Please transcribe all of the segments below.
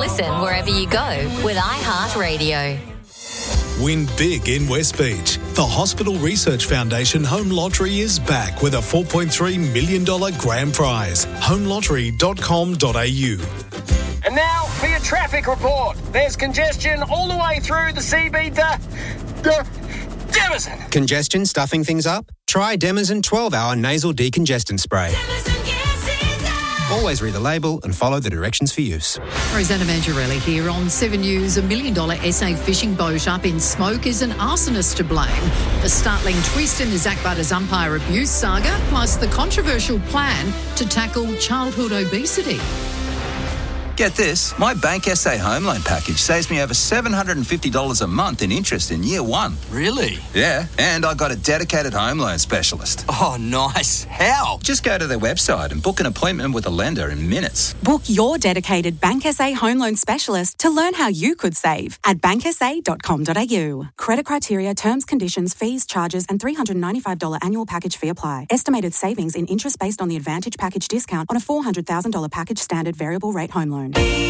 Listen wherever you go with iHeartRadio. Win big in West Beach. The Hospital Research Foundation Home Lottery is back with a $4.3 million grand prize. homelottery.com.au. And now for your traffic report. There's congestion all the way through the CBD. Demazin. Congestion stuffing things up? Try Demazin 12-hour nasal decongestant spray. Always read the label and follow the directions for use. Rosanna Mangiarelli here on 7 News. $1 million SA fishing boat up in smoke is an arsonist to blame. The startling twist in the Zach Butters umpire abuse saga, plus the controversial plan to tackle childhood obesity. Get this, my Bank SA home loan package saves me over $750 a month in interest in year one. Really? Yeah, and I got a dedicated home loan specialist. Oh, nice. How? Just go to their website and book an appointment with a lender in minutes. Book your dedicated Bank SA home loan specialist to learn how you could save at banksa.com.au. Credit criteria, terms, conditions, fees, charges and $395 annual package fee apply. Estimated savings in interest based on the Advantage package discount on a $400,000 package standard variable rate home loan.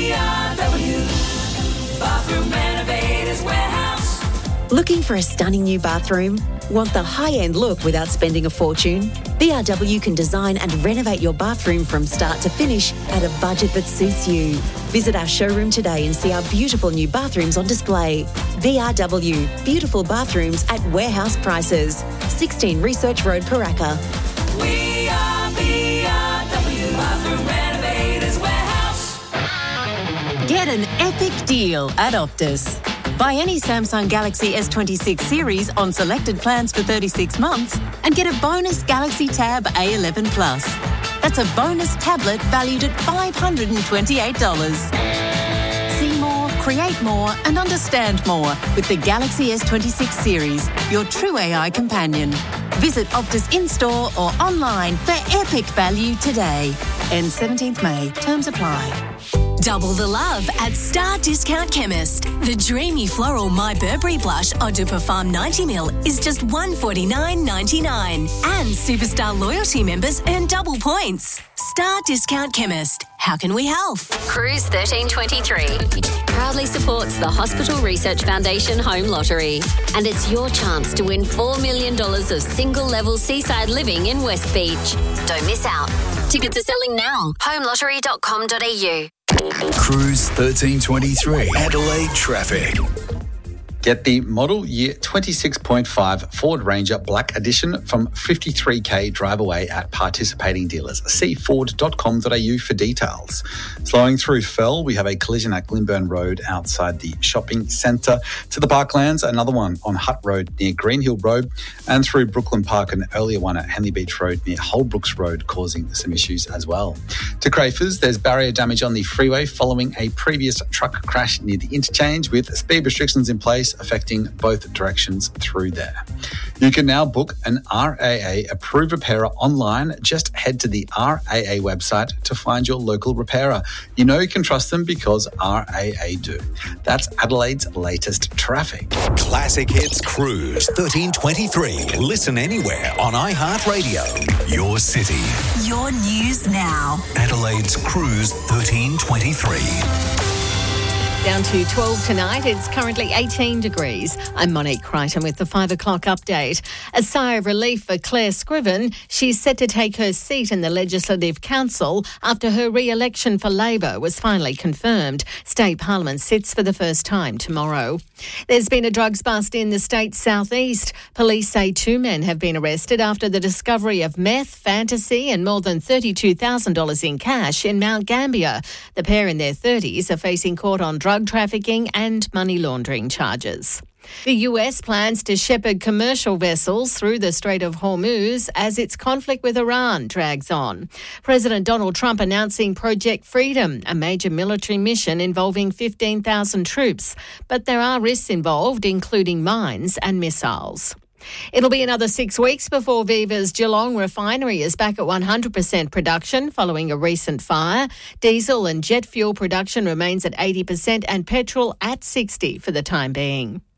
Bathroom Renovators Warehouse. Looking for a stunning new bathroom? Want the high-end look without spending a fortune? BRW can design and renovate your bathroom from start to finish at a budget that suits you. Visit our showroom today and see our beautiful new bathrooms on display. BRW, beautiful bathrooms at warehouse prices. 16 Research Road, Paraka. We are BRW Bathroom Renovators Warehouse. Get an epic deal at Optus. Buy any Samsung Galaxy S26 series on selected plans for 36 months and get a bonus Galaxy Tab A11 Plus. That's a bonus tablet valued at $528. See more, create more and understand more with the Galaxy S26 series, your true AI companion. Visit Optus in-store or online for epic value today. Ends 17th May. Terms apply. Double the love at Star Discount Chemist. The dreamy floral My Burberry blush Eau de Parfum 90ml is just $149.99. And Superstar loyalty members earn double points. Star Discount Chemist. How can we help? Cruise 1323 proudly supports the Hospital Research Foundation Home Lottery. And it's your chance to win $4 million of single-level seaside living in West Beach. Don't miss out. Tickets are selling now. homelottery.com.au. Cruise 1323 Adelaide traffic. Get the model year 26.5 Ford Ranger Black Edition from 53k drive away at participating dealers. See ford.com.au for details. Slowing through Fell, we have a collision at Glenburn Road outside the shopping centre. To the Parklands, another one on Hutt Road near Greenhill Road, and through Brooklyn Park, an earlier one at Henley Beach Road near Holbrooks Road, causing some issues as well. To Crafers, there's barrier damage on the freeway following a previous truck crash near the interchange with speed restrictions in place affecting both directions through there. You can now book an RAA approved repairer online. Just head to the RAA website to find your local repairer. You know you can trust them because RAA do. That's Adelaide's latest traffic. Classic Hits Cruise 1323. Listen anywhere on iHeartRadio. Your city. Your news now. Adelaide's Cruise 1323. Down to 12 tonight. It's currently 18 degrees. I'm Monique Crichton with the 5 o'clock update. A sigh of relief for Claire Scriven. She's set to take her seat in the Legislative Council after her re-election for Labor was finally confirmed. State Parliament sits for the first time tomorrow. There's been a drugs bust in the state's southeast. Police say 2 men have been arrested after the discovery of meth, fantasy and more than $32,000 in cash in Mount Gambier. The pair in their 30s are facing court on drug trafficking and money laundering charges. The US plans to shepherd commercial vessels through the Strait of Hormuz as its conflict with Iran drags on. President Donald Trump announcing Project Freedom, a major military mission involving 15,000 troops. But there are risks involved, including mines and missiles. It'll be another 6 weeks before Viva's Geelong refinery is back at 100% production following a recent fire. Diesel and jet fuel production remains at 80% and petrol at 60% for the time being.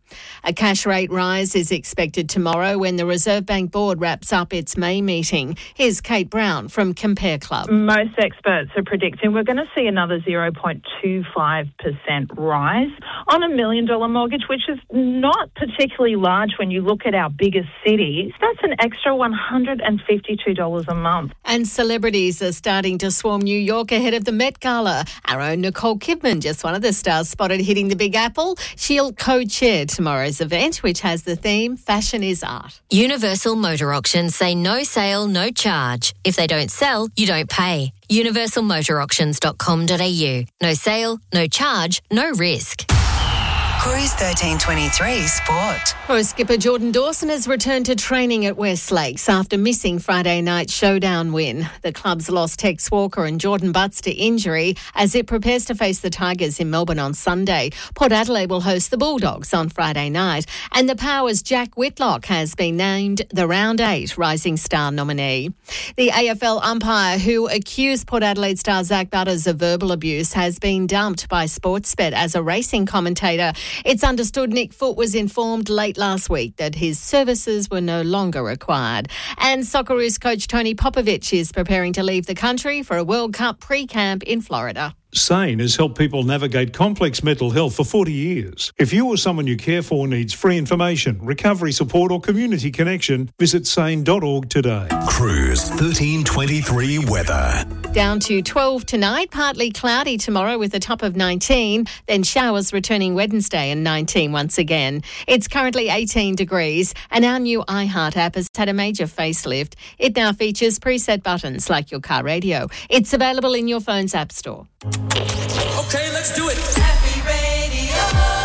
A cash rate rise is expected tomorrow when the Reserve Bank Board wraps up its May meeting. Here's Kate Brown from Compare Club. Most experts are predicting we're going to see another 0.25% rise on $1 million mortgage, which is not particularly large when you look at our biggest cities. That's an extra $152 a month. And celebrities are starting to swarm New York ahead of the Met Gala. Our own Nicole Kidman, just one of the stars spotted hitting the Big Apple. She'll co-chair tomorrow's event, which has the theme Fashion is Art. Universal Motor Auctions say no sale, no charge. If they don't sell, you don't pay. universalmotorauctions.com.au. No sale, no charge, no risk. Cruise 1323 Sport. Pro skipper Jordan Dawson has returned to training at West Lakes after missing Friday night's showdown win. The club's lost Tex Walker and Jordan Butts to injury as it prepares to face the Tigers in Melbourne on Sunday. Port Adelaide will host the Bulldogs on Friday night. And the Power's Jack Whitlock has been named the Round 8 Rising Star nominee. The AFL umpire who accused Port Adelaide star Zach Butters of verbal abuse has been dumped by Sportsbet as a racing commentator. It's understood Nick Foote was informed late last week that his services were no longer required. And Socceroos coach Tony Popovich is preparing to leave the country for a World Cup pre-camp in Florida. SANE has helped people navigate complex mental health for 40 years. If you or someone you care for needs free information, recovery support or community connection, visit sane.org today. Cruise 1323 weather. Down to 12 tonight, partly cloudy tomorrow with a top of 19, then showers returning Wednesday and 19 once again. It's currently 18 degrees and our new iHeart app has had a major facelift. It now features preset buttons like your car radio. It's available in your phone's app store. Okay, let's do it. Happy Radio.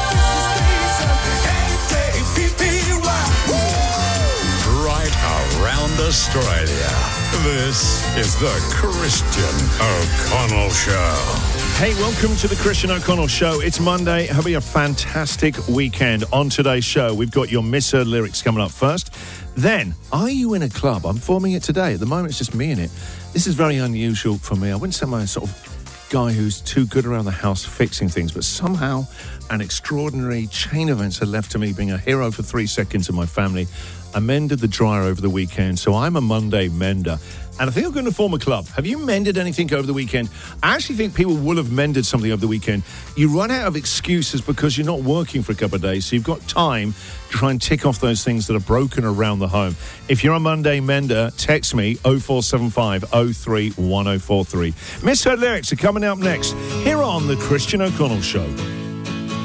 Right around Australia. This is the Christian O'Connell Show. Hey, welcome to the Christian O'Connell Show. It's Monday. Having a fantastic weekend. On today's show, we've got your misheard lyrics coming up first. Then, are you in a club? I'm forming it today. At the moment, it's just me in it. This is very unusual for me. I wouldn't say my sort of guy who's too good around the house fixing things, but somehow an extraordinary chain of events had left to me being a hero for 3 seconds in my family. I mended the dryer over the weekend, so I'm a Monday mender. And I think I'm going to form a club. Have you mended anything over the weekend? I actually think people will have mended something over the weekend. You run out of excuses because you're not working for a couple of days, so you've got time to try and tick off those things that are broken around the home. If you're a Monday mender, text me 0475 03 1043. Misheard lyrics are coming up next here on The Christian O'Connell Show.